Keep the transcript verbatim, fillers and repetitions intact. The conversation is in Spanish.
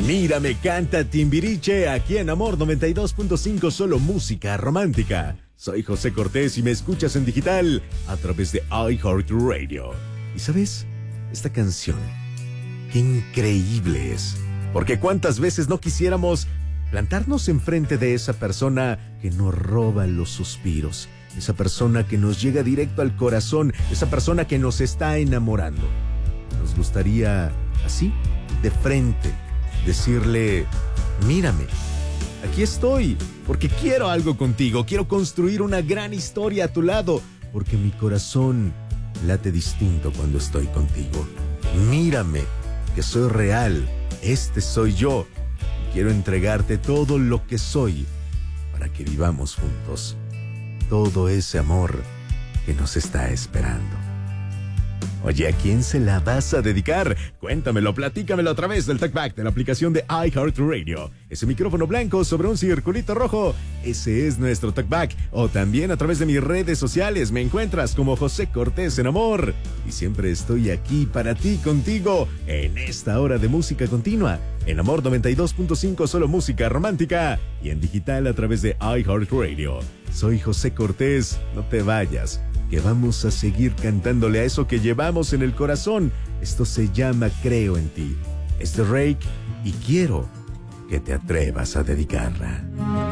Mírame, canta Timbiriche aquí en Amor noventa y dos punto cinco, solo música romántica. Soy José Cortés y me escuchas en digital a través de iHeartRadio. ¿Y sabes? Esta canción, qué increíble es. Porque cuántas veces no quisiéramos plantarnos enfrente de esa persona que nos roba los suspiros, esa persona que nos llega directo al corazón, esa persona que nos está enamorando. Nos gustaría, así, de frente, decirle: mírame, aquí estoy, porque quiero algo contigo, quiero construir una gran historia a tu lado, porque mi corazón late distinto cuando estoy contigo. Mírame, que soy real, este soy yo, y quiero entregarte todo lo que soy para que vivamos juntos todo ese amor que nos está esperando. Oye, ¿a quién se la vas a dedicar? Cuéntamelo, platícamelo a través del TalkBack de la aplicación de iHeartRadio. Ese micrófono blanco sobre un circulito rojo, ese es nuestro TalkBack. O también a través de mis redes sociales me encuentras como José Cortés en Amor. Y siempre estoy aquí para ti, contigo, en esta hora de música continua. En Amor noventa y dos punto cinco, solo música romántica. Y en digital a través de iHeartRadio. Soy José Cortés, no te vayas, que vamos a seguir cantándole a eso que llevamos en el corazón. Esto se llama Creo en ti. Es de Rake y quiero que te atrevas a dedicarla.